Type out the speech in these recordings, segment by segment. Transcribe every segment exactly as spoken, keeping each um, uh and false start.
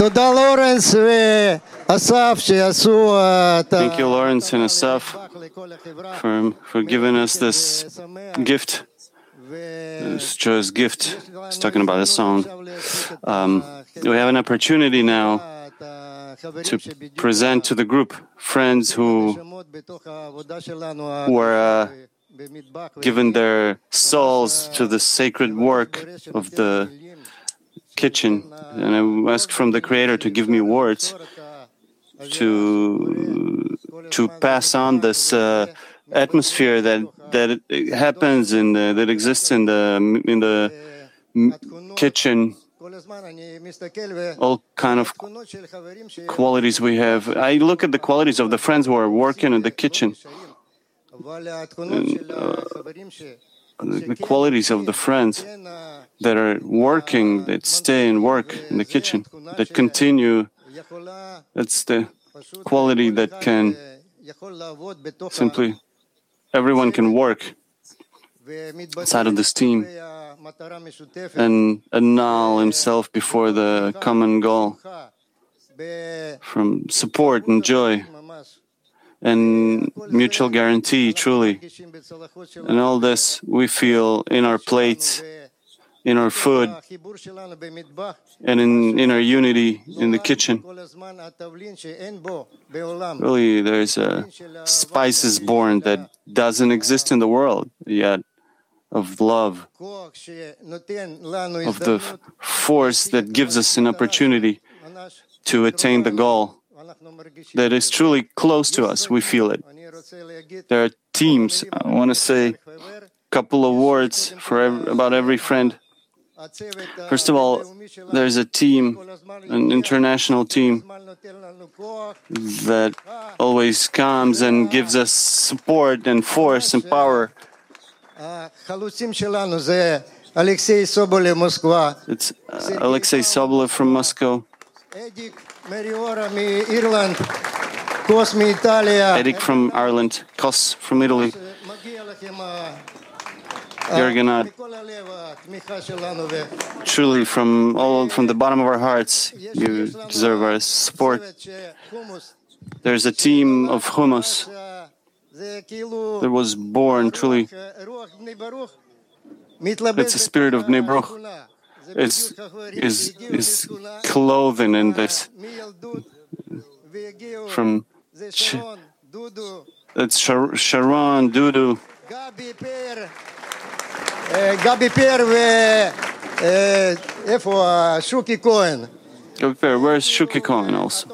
Thank you, Lawrence and Asaf, for, for giving us this gift, this joyous gift. It's talking about a song. Um, we have an opportunity now to present to the group friends who were uh, given their souls to the sacred work of the kitchen. And I ask from the Creator to give me words to to pass on this uh, atmosphere that that happens in the, that exists in the in the kitchen. All kind of qualities we have. I look at the qualities of the friends who are working in the kitchen. And, uh, the qualities of the friends that are working, that stay and work in the kitchen, that continue. That's the quality that can simply, everyone can work inside of this team and annul himself before the common goal from support and joy and mutual guarantee, truly. And all this we feel in our plates, in our food, and in, in our unity in the kitchen. Really, there's a spices born that doesn't exist in the world yet, of love, of the force that gives us an opportunity to attain the goal that is truly close to us. We feel it. There are teams. I want to say a couple of words for every, about every friend. First of all, there's a team, an international team that always comes and gives us support and force and power. It's uh, Alexei Sobolev from Moscow. Eric from Ireland, Kos from Italy, Gergenad. Truly, from all from the bottom of our hearts, you deserve our support. There's a team of Hummus that was born truly. It's a spirit of Bnei Baruch. Is is is clothing in this from Ch- it's Shar- Sharon, Dudu, Gabi Per ואיפה שוקי כהן? Gabi Per, where's Shuki Cohen also?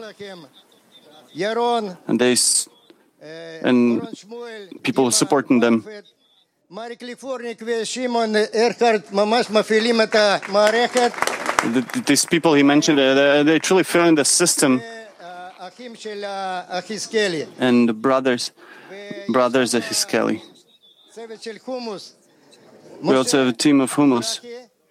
And they and people supporting them. Marek Lifornik ושמעון ארחרט ממש מפעילים את המערכת. These people he mentioned, uh, they truly fill in the system. And the brothers, brothers of Hiskeli. We also have a team of Hummus.